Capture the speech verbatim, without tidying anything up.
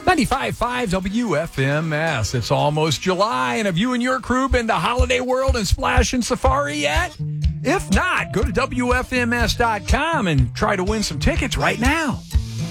ninety-five point five W F M S. It's almost July, and have you and your crew been to Holiday World and Splash and Safari yet? If not, go to W F M S dot com and try to win some tickets right now.